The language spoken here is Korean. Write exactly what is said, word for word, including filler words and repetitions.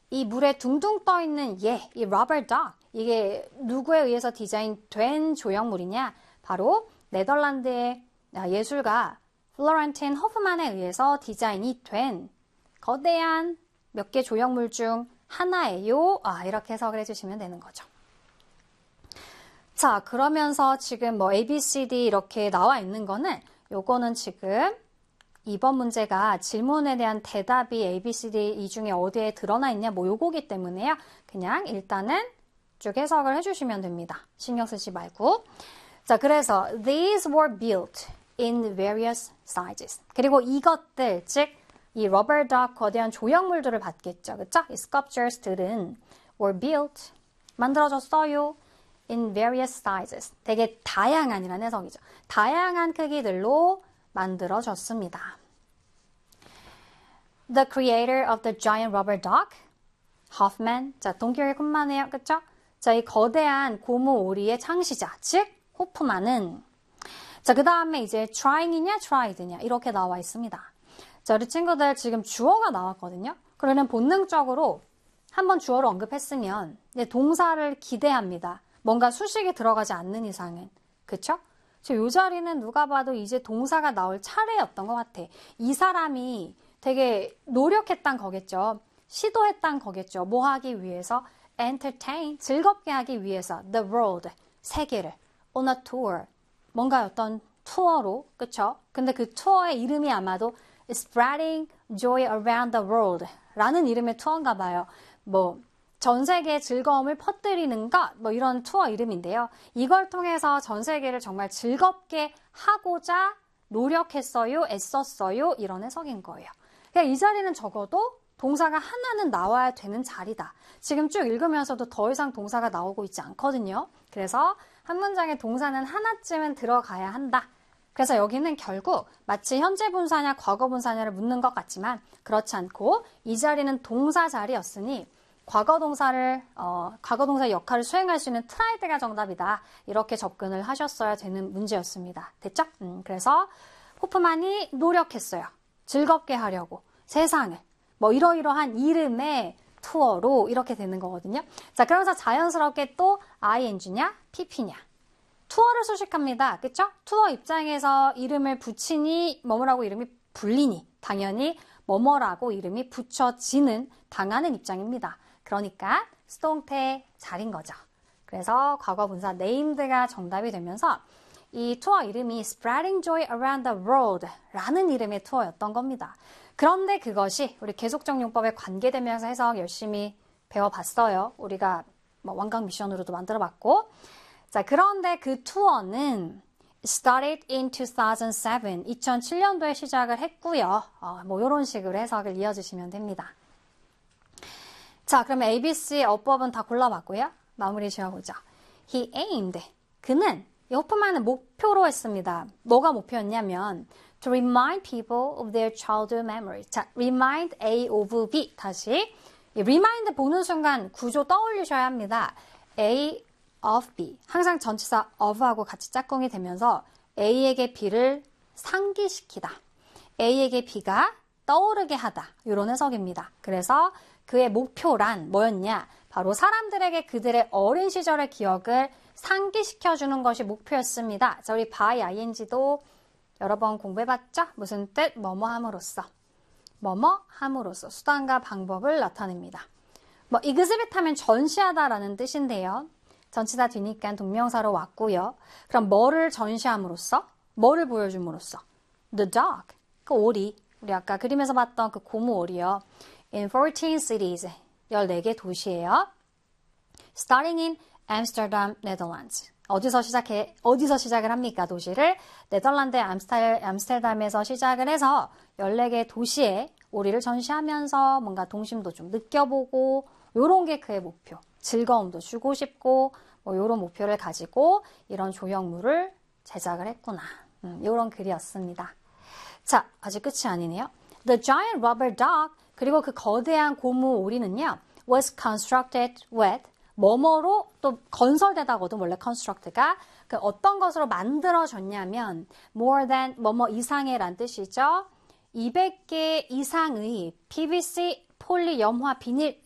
이 물에 둥둥 떠 있는 얘, 이 rubber duck, 이게 누구에 의해서 디자인된 조형물이냐? 바로 네덜란드의 예술가 플로렌틴 호프만에 의해서 디자인이 된 거대한 몇 개 조형물 중 하나예요. 아, 이렇게 해석을 해주시면 되는 거죠. 자, 그러면서 지금 뭐 A, B, C, D 이렇게 나와 있는 거는 요거는 지금 이번 문제가 질문에 대한 대답이 A, B, C, D 이 중에 어디에 드러나 있냐 뭐 요거기 때문에요. 그냥 일단은 쭉 해석을 해주시면 됩니다. 신경 쓰지 말고. 자, 그래서 these were built in various sizes. 그리고 이것들, 즉 이 rubber duck 거대한 조형물들을 받겠죠. 그쵸? 이 sculptures들은 were built, 만들어졌어요. in various sizes. 되게 다양한이라는 해석이죠. 다양한 크기들로 만들어졌습니다. The creator of the giant rubber duck, Hoffman. 자, 동기열kun만해요. 그쵸? 자, 이 거대한 고무 오리의 창시자, 즉 호프만은 자, 그 다음에 이제 trying이냐 tried냐 이렇게 나와 있습니다. 자, 우리 친구들 지금 주어가 나왔거든요. 그러면 본능적으로 한번 주어를 언급했으면 이제 동사를 기대합니다. 뭔가 수식이 들어가지 않는 이상은. 그쵸? 이 자리는 누가 봐도 이제 동사가 나올 차례였던 것 같아. 이 사람이 되게 노력했단 거겠죠. 시도했단 거겠죠. 뭐 하기 위해서? entertain, 즐겁게 하기 위해서. the world, 세계를. on a tour, 뭔가 어떤 투어로. 그쵸? 근데 그 투어의 이름이 아마도 spreading joy around the world 라는 이름의 투어인가 봐요. 뭐 전 세계의 즐거움을 퍼뜨리는 것, 뭐 이런 투어 이름인데요. 이걸 통해서 전 세계를 정말 즐겁게 하고자 노력했어요, 애썼어요, 이런 해석인 거예요. 그러니까 이 자리는 적어도 동사가 하나는 나와야 되는 자리다. 지금 쭉 읽으면서도 더 이상 동사가 나오고 있지 않거든요. 그래서 한 문장에 동사는 하나쯤은 들어가야 한다. 그래서 여기는 결국 마치 현재 분사냐 과거 분사냐를 묻는 것 같지만 그렇지 않고 이 자리는 동사 자리였으니 과거 동사를 어, 과거 동사의 역할을 수행할 수 있는 트라이드가 정답이다. 이렇게 접근을 하셨어야 되는 문제였습니다. 됐죠? 음, 그래서 호프만이 노력했어요. 즐겁게 하려고 세상을 뭐 이러이러한 이름의 투어로 이렇게 되는 거거든요. 자, 그러면서 자연스럽게 또 아이엔지냐 피피냐 투어를 수식합니다. 그쵸? 투어 입장에서 이름을 붙이니 뭐뭐라고 이름이 불리니 당연히 뭐뭐라고 이름이 붙여지는 당하는 입장입니다. 그러니까 수동태 자리인 거죠. 그래서 과거 분사 named가 정답이 되면서 이 투어 이름이 Spreading Joy Around the World 라는 이름의 투어였던 겁니다. 그런데 그것이 우리 계속적용법에 관계되면서 해석 열심히 배워봤어요. 우리가 뭐 완강 미션으로도 만들어봤고 자, 그런데 그 투어는 started in 이천칠, 이천칠 년도에 시작을 했고요. 어, 뭐 이런 식으로 해석을 이어주시면 됩니다. 자, 그러면 A, B, C 어법은 다 골라봤고요. 마무리 지어보죠. He aimed. 그는 이 호프만은 목표로 했습니다. 뭐가 목표였냐면 to remind people of their childhood memory. 자, remind A of B. 다시 remind 보는 순간 구조 떠올리셔야 합니다. A of B. 항상 전치사 of하고 같이 짝꿍이 되면서 A에게 B를 상기시키다. A에게 B가 떠오르게 하다. 이런 해석입니다. 그래서 그의 목표란 뭐였냐? 바로 사람들에게 그들의 어린 시절의 기억을 상기시켜주는 것이 목표였습니다. 자, 우리 by ing도 여러 번 공부해봤죠? 무슨 뜻? 뭐뭐함으로써. 뭐뭐함으로써 수단과 방법을 나타냅니다. 뭐 exhibit 하면 전시하다라는 뜻인데요. 전치사 뒤니까 동명사로 왔고요. 그럼 뭐를 전시함으로써? 뭐를 보여줌으로써? The dog, 그 오리. 우리 아까 그림에서 봤던 그 고무 오리요. In fourteen cities, 열네 개 도시예요. Starting in Amsterdam, Netherlands. 어디서 시작해? 어디서 시작을 합니까? 도시를 네덜란드의 암스텔, 암스테르담에서 시작을 해서 열네 개 도시에 오리를 전시하면서 뭔가 동심도 좀 느껴보고 요런 게 그의 목표. 즐거움도 주고 싶고 뭐 이런 목표를 가지고 이런 조형물을 제작을 했구나. 음, 이런 글이었습니다. 자, 아직 끝이 아니네요. The giant rubber duck 그리고 그 거대한 고무 오리는요. was constructed with 뭐뭐로 또 건설되다거든 원래 construct가 그 어떤 것으로 만들어졌냐면 more than 뭐뭐 이상의 란 뜻이죠. 이백 개 이상의 피브이씨 폴리염화 비닐